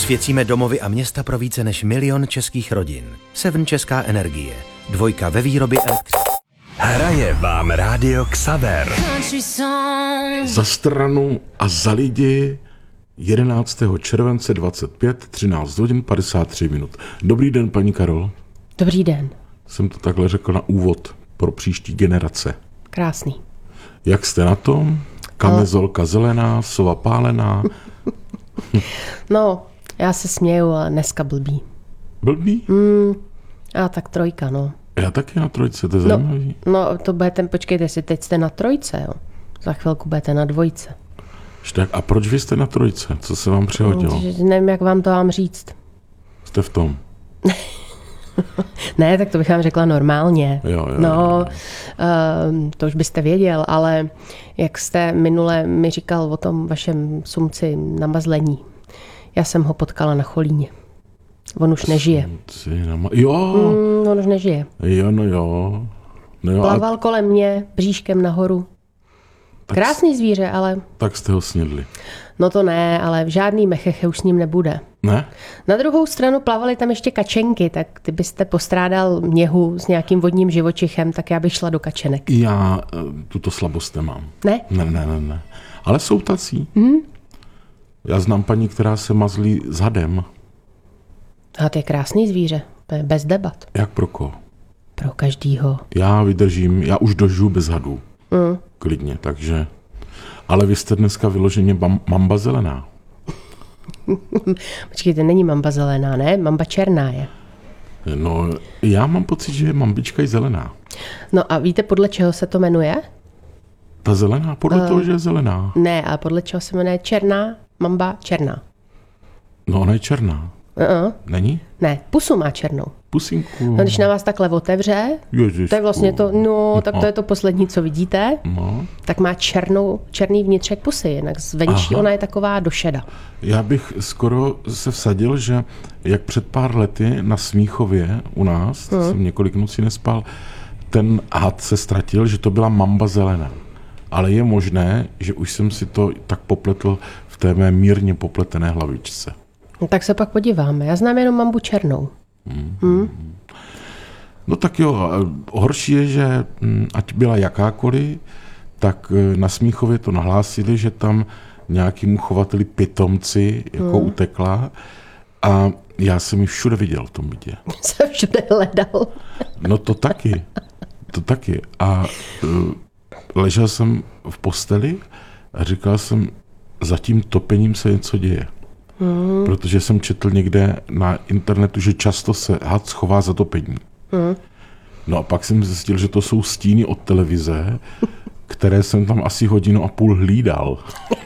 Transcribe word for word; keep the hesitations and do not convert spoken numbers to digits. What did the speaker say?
Osvěcíme domovy a města pro více než milion českých rodin. Seven Česká energie. Dvojka ve výrobě elektřiny. Hraje vám Rádio Xaver. Za stranu a za lidi jedenáctého července dvacet pět, třináct hodin padesát tři minut. Dobrý den, paní Karol. Dobrý den. Jsem to takhle řekl na úvod pro příští generace. Krásný. Jak jste na tom? Kamezolka zelená, sova pálená. No, já se směju, ale dneska blbý. Blbý? Mm, a tak trojka, no. Já taky na trojce, to je zajímavý. No, no to budete, počkejte si, teď jste na trojce, jo. Za chvilku budete na dvojce. Tak a proč vy jste na trojce? Co se vám přihodilo? No, nevím, jak vám to mám říct. Jste v tom. Ne, tak to bych vám řekla normálně. Jo, jo, no, jo. Uh, to už byste věděl, ale jak jste minule mi říkal o tom vašem sumci na mazlení, já jsem ho potkala na Cholíně. On už nežije. Jo. Mm, on už nežije. Jo, no jo. No jo Plaval a... kolem mě, bříškem nahoru. Tak Krásný zvíře, ale... Tak jste ho snědli. No to ne, ale v žádný mecheche už s ním nebude. Ne? Na druhou stranu plavaly tam ještě kačenky, tak kdybyste postrádal měhu s nějakým vodním živočichem, tak já bych šla do kačenek. Já tuto slabost nemám. Ne? Ne, ne, ne, ne. Ale jsou tací. Hmm? Já znám paní, která se mazlí s hadem. A to je krásný zvíře, to je bez debat. Jak pro koho? Pro každýho. Já vydržím, já už dožiju bez hadů. Mm. Klidně, takže... Ale vy jste dneska vyloženě bam, mamba zelená. Počkejte, není mamba zelená, ne? Mamba černá je. No, já mám pocit, že je mambička i zelená. No a víte, podle čeho se to jmenuje? Ta zelená? Podle uh, toho, že je zelená. Ne, a podle čeho se jmenuje černá mamba černá? No, ona je černá. Uh-uh. Není? Ne, pusu má černou. Pusinku. No, když na vás takhle otevře, Ježišku. to je vlastně to, no, tak to je to poslední, co vidíte, no. Tak má černou, černý vnitřek pusy, jinak zvenčí Aha. Ona je taková do šeda. Já bych skoro se vsadil, že jak před pár lety na Smíchově u nás, hmm. jsem několik nocí nespal, ten had se ztratil, že to byla mamba zelená. Ale je možné, že už jsem si to tak popletl v té mé mírně popletené hlavičce. No, tak se pak podíváme. Já znám jenom mambu černou. Hmm. Hmm? No tak jo, horší je, že ať byla jakákoliv, tak na Smíchově to nahlásili, že tam nějakému chovateli pitomci jako hmm. utekla a já jsem ji všude viděl v tom bytě. Jsem všude hledal. No to taky, to taky. A uh, ležel jsem v posteli a říkal jsem, za tím topením se něco děje. Hmm. Protože jsem četl někde na internetu, že často se had schová za topení. Hmm. No a pak jsem zjistil, že to jsou stíny od televize, které jsem tam asi hodinu a půl hlídal.